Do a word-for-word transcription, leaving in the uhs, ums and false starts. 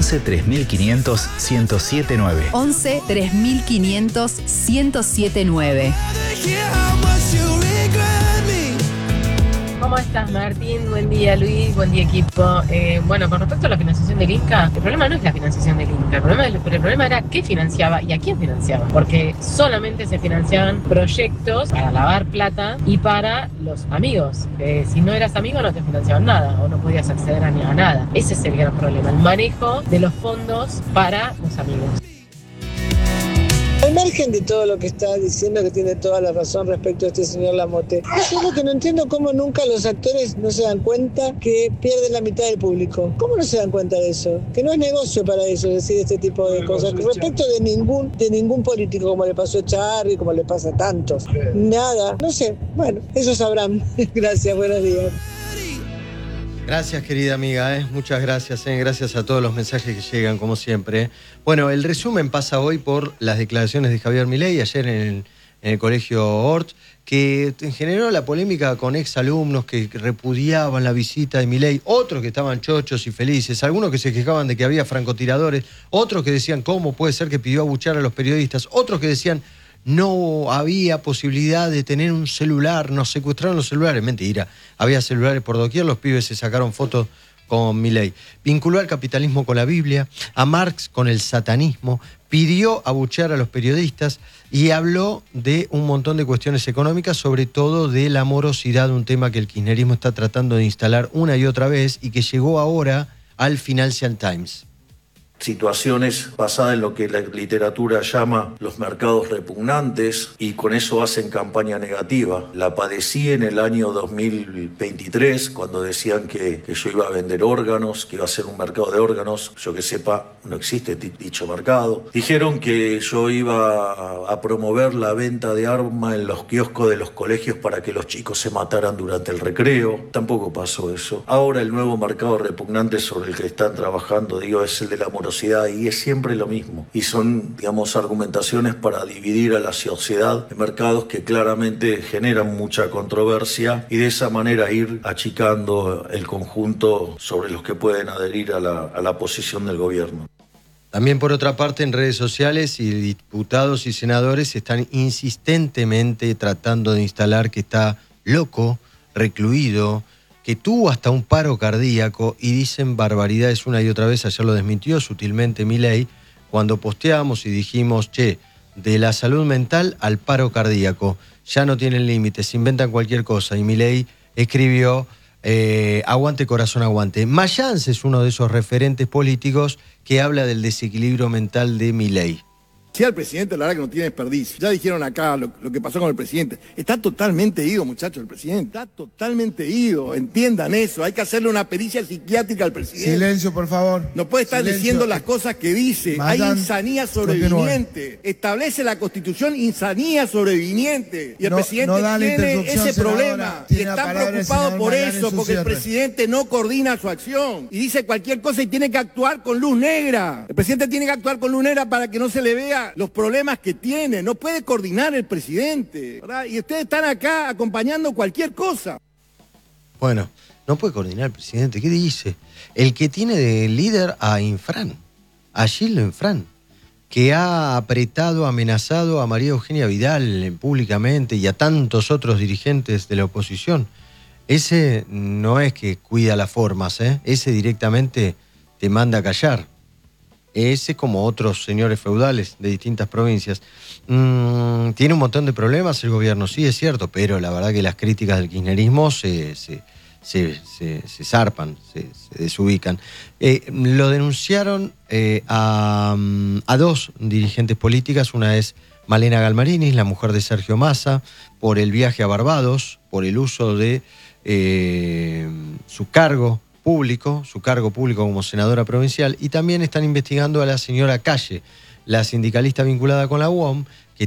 once tres mil quinientos ciento siete nueve. once tres mil quinientos ciento siete nueve. ¿Cómo estás, Martín? Buen día, Luis. Buen día, equipo. Eh, bueno, con respecto a la financiación del Inca, el problema no es la financiación del Inca. El problema, el, el problema era qué financiaba y a quién financiaba. Porque solamente se financiaban proyectos para lavar plata y para los amigos. Eh, si no eras amigo, no te financiaban nada o no podías acceder a, a nada. Ese es el gran problema, el manejo de los fondos para los amigos. Al margen de todo lo que está diciendo, que tiene toda la razón respecto a este señor Lamote, es algo que no entiendo cómo nunca los actores no se dan cuenta que pierden la mitad del público. ¿Cómo no se dan cuenta de eso? Que no es negocio para ellos decir este tipo de cosas. Respecto de ningún, de ningún político, como le pasó a Charri, como le pasa a tantos. Nada, no sé. Bueno, eso sabrán. Gracias, buenos días. Gracias, querida amiga, ¿eh? Muchas gracias, ¿eh? Gracias a todos los mensajes que llegan, como siempre. ¿eh? Bueno, el resumen pasa hoy por las declaraciones de Javier Milei ayer en el, en el colegio Hort, que generó la polémica con exalumnos que repudiaban la visita de Milei, otros que estaban chochos y felices, algunos que se quejaban de que había francotiradores, otros que decían cómo puede ser que pidió abuchear a los periodistas, otros que decían no había posibilidad de tener un celular, nos secuestraron los celulares. Mentira, había celulares por doquier, los pibes se sacaron fotos con Milei. Vinculó al capitalismo con la Biblia, a Marx con el satanismo, pidió abuchear a los periodistas y habló de un montón de cuestiones económicas, sobre todo de la morosidad, un tema que el kirchnerismo está tratando de instalar una y otra vez y que llegó ahora al Financial Times. Situaciones basadas en lo que la literatura llama los mercados repugnantes y con eso hacen campaña negativa. La padecí en el año dos mil veintitrés cuando decían que, que yo iba a vender órganos, que iba a ser un mercado de órganos. Yo que sepa, no existe dicho mercado. Dijeron que yo iba a, a promover la venta de armas en los kioscos de los colegios para que los chicos se mataran durante el recreo. Tampoco pasó eso. Ahora el nuevo mercado repugnante sobre el que están trabajando, digo, es el de la morosidad. Y es siempre lo mismo. Y son, digamos, argumentaciones para dividir a la sociedad en mercados que claramente generan mucha controversia y de esa manera ir achicando el conjunto sobre los que pueden adherir a la, a la posición del gobierno. También, por otra parte, en redes sociales y diputados y senadores están insistentemente tratando de instalar que está loco, recluido, que tuvo hasta un paro cardíaco y dicen barbaridades una y otra vez. Ayer lo desmintió sutilmente Milei cuando posteamos y dijimos, che, de la salud mental al paro cardíaco, ya no tienen límites, inventan cualquier cosa. Y Milei escribió, eh, aguante corazón, aguante. Mayans es uno de esos referentes políticos que habla del desequilibrio mental de Milei. Si al presidente, la verdad que no tiene desperdicio. Ya dijeron acá lo, lo que pasó con el presidente. Está totalmente ido, muchachos, el presidente. Está totalmente ido. Entiendan eso. Hay que hacerle una pericia psiquiátrica al presidente. Silencio, por favor. No puede estar Silencio. diciendo las cosas que dice. Madan, Hay insanía sobreviniente. Continúa. Establece la Constitución insanía sobreviniente. Y el no, presidente no tiene ese problema. Tiene y está preocupado por eso, porque cierre. el presidente no coordina su acción. Y dice cualquier cosa y tiene que actuar con luz negra. El presidente tiene que actuar con luz negra para que no se le vea los problemas que tiene. No puede coordinar el presidente, ¿verdad? Y ustedes están acá acompañando cualquier cosa. Bueno, no puede coordinar el presidente. ¿Qué dice? El que tiene de líder a Infran, a Gildo Infran, que ha apretado, amenazado a María Eugenia Vidal públicamente y a tantos otros dirigentes de la oposición. Ese no es que cuida las formas, ¿eh? Ese directamente te manda a callar. Ese, como otros señores feudales de distintas provincias. Mm, ¿Tiene un montón de problemas el gobierno? Sí, es cierto, pero la verdad que las críticas del kirchnerismo se, se, se, se, se zarpan, se, se desubican. Eh, lo denunciaron eh, a, a dos dirigentes políticas. Una es Malena Galmarini, la mujer de Sergio Massa, por el viaje a Barbados, por el uso de eh, su cargo público, su cargo público como senadora provincial, y también están investigando a la señora Calle, la sindicalista vinculada con la U O M,